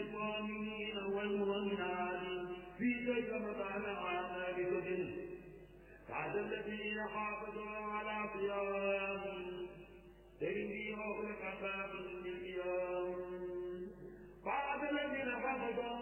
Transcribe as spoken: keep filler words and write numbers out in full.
الصاممين والمؤمنات في شهر رمضان عام ثالثة بعد الذين حافظوا على صيامهم ترمي أخرى